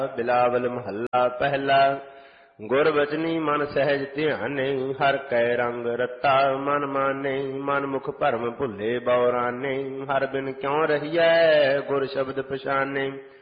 ਬਿਲਾਵਲ ਮਹੱਲਾ ਪਹਿਲਾ। ਗੁਰ ਬਚਨੀ ਮਨ ਸਹਿਜ ਧਿਆਨੇ, ਹਰ ਕੈ ਰੰਗ ਰਤਾ ਮਨ ਮਾਨੇ। ਮਨ ਮੁਖ ਭਰਮ ਭੁੱਲੇ ਬਉਰਾਨੇ, ਹਰ ਬਿਨ ਕਿਉ ਰਹੀਐ ਗੁਰ ਸ਼ਬਦ ਪਛਾਨੇ।